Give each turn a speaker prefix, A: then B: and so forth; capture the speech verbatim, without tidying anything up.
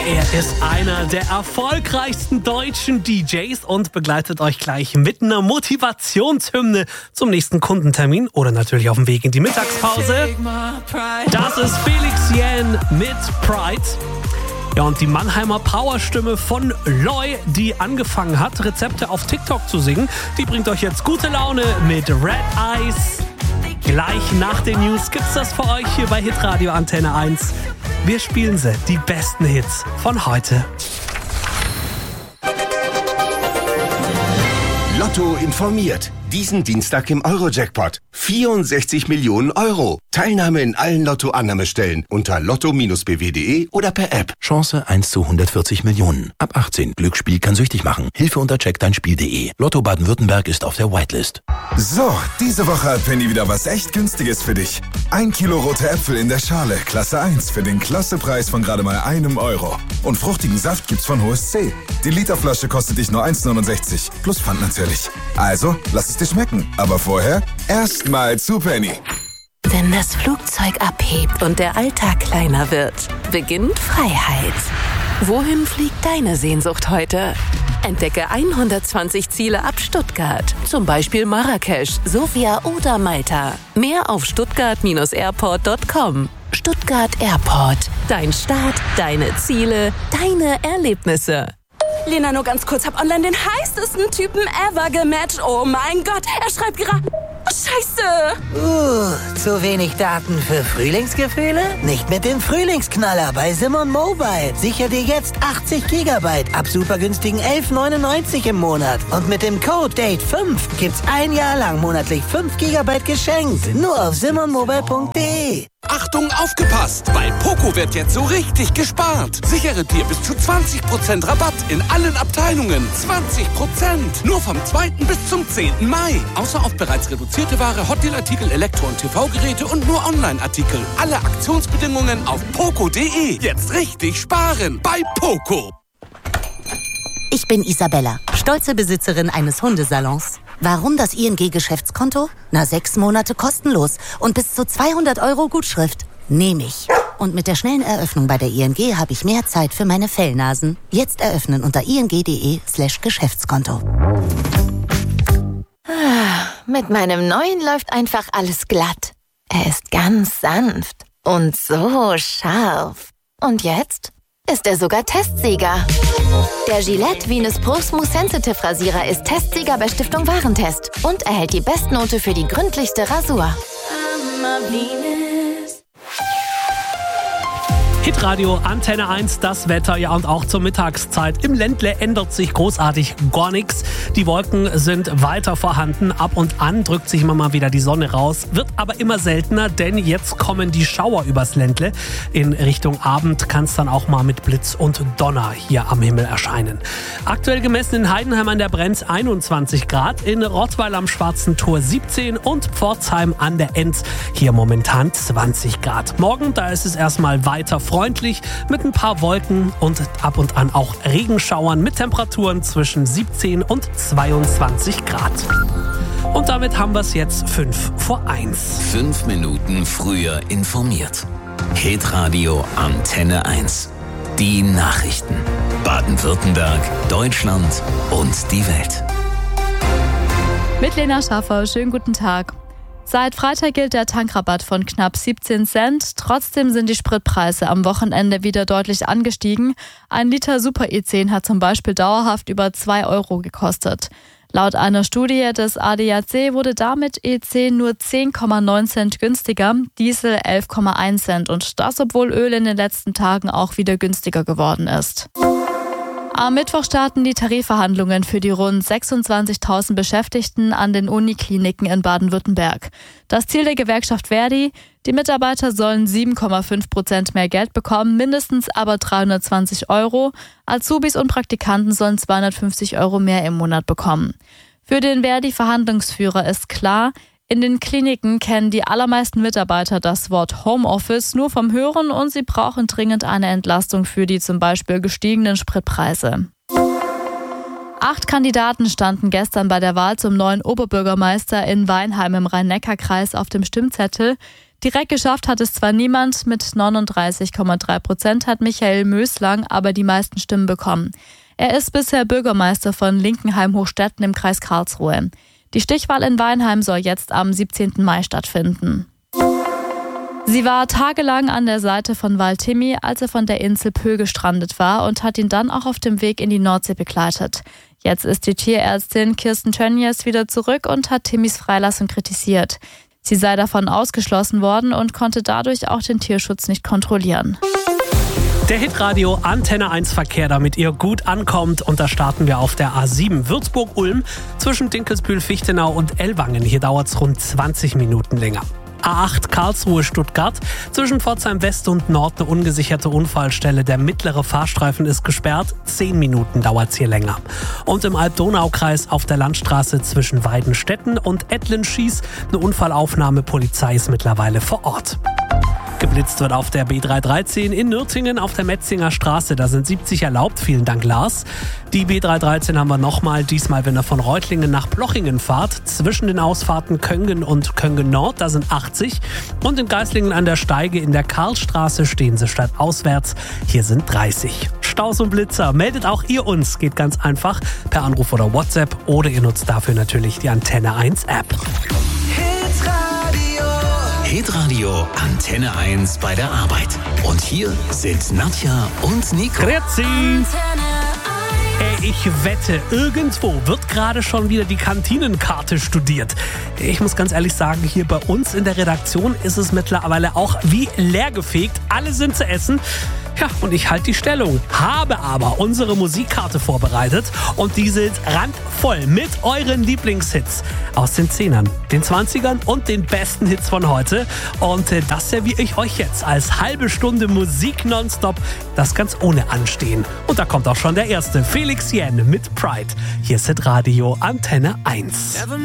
A: Er ist einer der erfolgreichsten deutschen D Js und begleitet euch gleich mit einer Motivationshymne zum nächsten Kundentermin oder natürlich auf dem Weg in die Mittagspause. Das ist Felix Jähn mit Pride. Ja, und die Mannheimer Powerstimme von Loy, die angefangen hat, Rezepte auf TikTok zu singen, die bringt euch jetzt gute Laune mit Red Eyes. Gleich nach den News gibt's das für euch hier bei Hitradio Antenne eins. Wir spielen sie, die besten Hits von heute.
B: Lotto informiert. Diesen Dienstag im Euro-Jackpot. vierundsechzig Millionen Euro. Teilnahme in allen Lotto-Annahmestellen unter lotto Bindestrich b w punkt d e oder per App.
C: Chance eins zu hundertvierzig Millionen. Ab achtzehn. Glücksspiel kann süchtig machen. Hilfe unter check dein spiel punkt d e. Lotto Baden-Württemberg ist auf der Whitelist.
D: So, diese Woche hat Penny wieder was echt Günstiges für dich. Ein Kilo rote Äpfel in der Schale, Klasse eins, für den Klassepreis von gerade mal einem Euro. Und fruchtigen Saft gibt's von H S C. Die Literflasche kostet dich nur eins neunundsechzig. Plus Pfand natürlich. Also, lass es dir schmecken. Aber vorher erstmal zu Penny.
E: Wenn das Flugzeug abhebt und der Alltag kleiner wird, beginnt Freiheit. Wohin fliegt deine Sehnsucht heute? Entdecke hundertzwanzig Ziele ab Stuttgart. Zum Beispiel Marrakesch, Sofia oder Malta. Mehr auf stuttgart Bindestrich airport Punkt com. Stuttgart Airport. Dein Start, deine Ziele, deine Erlebnisse.
F: Lena, nur ganz kurz, hab online den heißesten Typen ever gematcht. Oh mein Gott, er schreibt gerade... Oh, Scheiße!
G: Uh, zu wenig Daten für Frühlingsgefühle? Nicht mit dem Frühlingsknaller bei Simon Mobile. Sicher dir jetzt achtzig Gigabyte ab super günstigen elf neunundneunzig im Monat. Und mit dem Code Date fünf gibt's ein Jahr lang monatlich fünf Gigabyte geschenkt. Nur auf simon mobile punkt d e.
H: Achtung, aufgepasst! Bei Poco wird jetzt so richtig gespart. Sichere dir bis zu zwanzig Prozent Rabatt in allen Abteilungen. zwanzig Prozent! Nur vom zweiten bis zum zehnten Mai. Außer auf bereits reduzierte Ware, Hotdeal-Artikel, Elektro- und T V-Geräte und nur Online-Artikel. Alle Aktionsbedingungen auf poco punkt d e. Jetzt richtig sparen bei Poco.
I: Ich bin Isabella, stolze Besitzerin eines Hundesalons. Warum das I N G-Geschäftskonto? Na, sechs Monate kostenlos und bis zu zweihundert Euro Gutschrift. Nehme ich. Und mit der schnellen Eröffnung bei der I N G habe ich mehr Zeit für meine Fellnasen. Jetzt eröffnen unter ing punkt d e slash Geschäftskonto.
E: Mit meinem neuen läuft einfach alles glatt. Er ist ganz sanft und so scharf. Und jetzt ist er sogar Testsieger. Der Gillette Venus Pro Smooth Sensitive Rasierer ist Testsieger bei Stiftung Warentest und erhält die Bestnote für die gründlichste Rasur.
A: Hitradio Antenne eins, das Wetter, ja, und auch zur Mittagszeit. Im Ländle ändert sich großartig gar nichts. Die Wolken sind weiter vorhanden. Ab und an drückt sich immer mal wieder die Sonne raus. Wird aber immer seltener, denn jetzt kommen die Schauer übers Ländle. In Richtung Abend kann es dann auch mal mit Blitz und Donner hier am Himmel erscheinen. Aktuell gemessen in Heidenheim an der Brenz einundzwanzig Grad, in Rottweil am Schwarzen Tor siebzehn und Pforzheim an der Enz hier momentan zwanzig Grad. Morgen, da ist es erstmal weiter freundlich mit ein paar Wolken und ab und an auch Regenschauern mit Temperaturen zwischen siebzehn und zweiundzwanzig Grad. Und damit haben wir es jetzt fünf vor eins.
C: Fünf Minuten früher informiert. Hitradio Antenne eins. Die Nachrichten. Baden-Württemberg, Deutschland und die Welt.
J: Mit Lena Schaffer, schönen guten Tag. Seit Freitag gilt der Tankrabatt von knapp siebzehn Cent. Trotzdem sind die Spritpreise am Wochenende wieder deutlich angestiegen. Ein Liter Super E zehn hat zum Beispiel dauerhaft über zwei Euro gekostet. Laut einer Studie des A D A C wurde damit E zehn nur zehn Komma neun Cent günstiger, Diesel elf Komma eins Cent und das, obwohl Öl in den letzten Tagen auch wieder günstiger geworden ist. Am Mittwoch starten die Tarifverhandlungen für die rund sechsundzwanzigtausend Beschäftigten an den Unikliniken in Baden-Württemberg. Das Ziel der Gewerkschaft Verdi: Die Mitarbeiter sollen sieben Komma fünf Prozent mehr Geld bekommen, mindestens aber dreihundertzwanzig Euro. Azubis und Praktikanten sollen zweihundertfünfzig Euro mehr im Monat bekommen. Für den Verdi-Verhandlungsführer ist klar: In den Kliniken kennen die allermeisten Mitarbeiter das Wort Homeoffice nur vom Hören und sie brauchen dringend eine Entlastung für die zum Beispiel gestiegenen Spritpreise. Acht Kandidaten standen gestern bei der Wahl zum neuen Oberbürgermeister in Weinheim im Rhein-Neckar-Kreis auf dem Stimmzettel. Direkt geschafft hat es zwar niemand, mit neununddreißig Komma drei Prozent hat Michael Möslang aber die meisten Stimmen bekommen. Er ist bisher Bürgermeister von Linkenheim-Hochstetten im Kreis Karlsruhe. Die Stichwahl in Weinheim soll jetzt am siebzehnten Mai stattfinden. Sie war tagelang an der Seite von Val Thimi, als er von der Insel Pö gestrandet war und hat ihn dann auch auf dem Weg in die Nordsee begleitet. Jetzt ist die Tierärztin Kirsten Tönnies wieder zurück und hat Thimis Freilassung kritisiert. Sie sei davon ausgeschlossen worden und konnte dadurch auch den Tierschutz nicht kontrollieren.
A: Der Hitradio Antenne eins Verkehr, damit ihr gut ankommt. Und da starten wir auf der A sieben Würzburg-Ulm zwischen Dinkelsbühl-Fichtenau und Ellwangen. Hier dauert es rund zwanzig Minuten länger. A acht Karlsruhe-Stuttgart. Zwischen Pforzheim West und Nord eine ungesicherte Unfallstelle. Der mittlere Fahrstreifen ist gesperrt. Zehn Minuten dauert's hier länger. Und im Alb-Donau-Kreis auf der Landstraße zwischen Weidenstetten und Ettlenschieß eine Unfallaufnahme. Polizei ist mittlerweile vor Ort. Geblitzt wird auf der B dreihundertdreizehn in Nürtingen auf der Metzinger Straße. Da sind siebzig erlaubt. Vielen Dank, Lars. Die B dreihundertdreizehn haben wir nochmal. Diesmal, wenn ihr von Reutlingen nach Plochingen fahrt. Zwischen den Ausfahrten Köngen und Köngen Nord, da sind achtzig. Und in Geislingen an der Steige in der Karlstraße stehen sie statt auswärts. Hier sind dreißig. Staus und Blitzer. Meldet auch ihr uns. Geht ganz einfach per Anruf oder WhatsApp. Oder ihr nutzt dafür natürlich die Antenne eins App.
K: Hitradio Antenne eins bei der Arbeit. Und hier sind Nadja und Nico.
A: Grüezi. Ey, ich wette, irgendwo wird gerade schon wieder die Kantinenkarte studiert. Ich muss ganz ehrlich sagen, hier bei uns in der Redaktion ist es mittlerweile auch wie leergefegt. Alle sind zu essen. Ja, und ich halte die Stellung, habe aber unsere Musikkarte vorbereitet und die sind randvoll mit euren Lieblingshits aus den Zehnern, den Zwanzigern und den besten Hits von heute. Und äh, das serviere ich euch jetzt als halbe Stunde Musik nonstop, das ganz ohne Anstehen. Und da kommt auch schon der erste, Felix Jähn mit Pride. Hier ist Hitradio Antenne eins.